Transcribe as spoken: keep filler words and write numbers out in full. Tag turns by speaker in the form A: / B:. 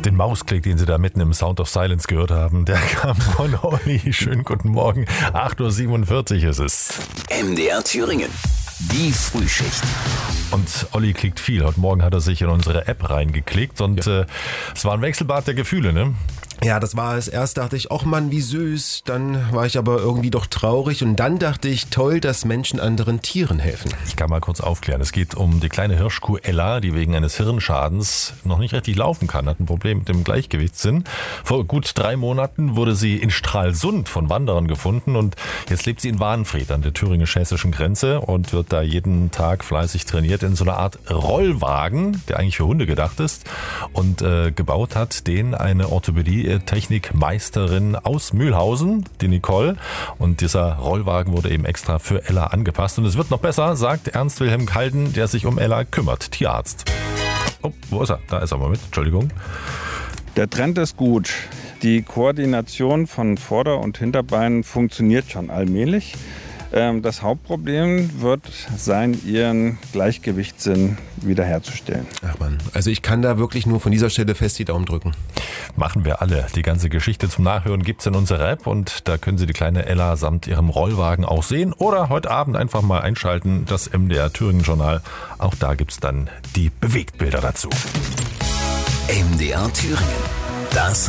A: Den Mausklick, den Sie da mitten im Sound of Silence gehört haben, der kam von Olli. Schönen guten Morgen. acht Uhr siebenundvierzig ist es.
B: M D R Thüringen. Die Frühschicht.
A: Und Olli klickt viel. Heute Morgen hat er sich in unsere App reingeklickt und ja. äh, es war ein Wechselbad der Gefühle, ne?
C: Ja, das war es. Erst dachte ich, ach Mann, wie süß. Dann war ich aber irgendwie doch traurig. Und dann dachte ich, toll, dass Menschen anderen Tieren helfen.
A: Ich kann mal kurz aufklären. Es geht um die kleine Hirschkuh Ella, die wegen eines Hirnschadens noch nicht richtig laufen kann. Hat ein Problem mit dem Gleichgewichtssinn. Vor gut drei Monaten wurde sie in Stralsund von Wanderern gefunden. Und jetzt lebt sie in Wahnfried an der thüringisch-hessischen Grenze und wird da jeden Tag fleißig trainiert in so einer Art Rollwagen, der eigentlich für Hunde gedacht ist. Und äh, gebaut hat den eine Orthopädie Technikmeisterin aus Mühlhausen, die Nicole. Und dieser Rollwagen wurde eben extra für Ella angepasst. Und es wird noch besser, sagt Ernst Wilhelm Kalden, der sich um Ella kümmert, Tierarzt. Oh, wo ist er? Da ist er mal mit. Entschuldigung.
D: Der Trend ist gut. Die Koordination von Vorder- und Hinterbeinen funktioniert schon allmählich. Das Hauptproblem wird sein, ihren Gleichgewichtssinn wiederherzustellen.
C: Ach man, also ich kann da wirklich nur von dieser Stelle fest die Daumen drücken.
A: Machen wir alle. Die ganze Geschichte zum Nachhören gibt's in unserer App und da können Sie die kleine Ella samt ihrem Rollwagen auch sehen oder heute Abend einfach mal einschalten, das M D R Thüringen Journal. Auch da gibt's dann die Bewegtbilder dazu.
B: M D R Thüringen. Das